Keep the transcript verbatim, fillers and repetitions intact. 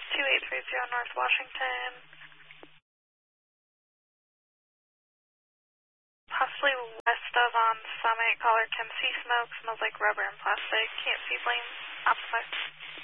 two eight three zero North Washington. Possibly west of on Summit, caller Tim C. Smoke, smells like rubber and plastic, can't see flames, opposite.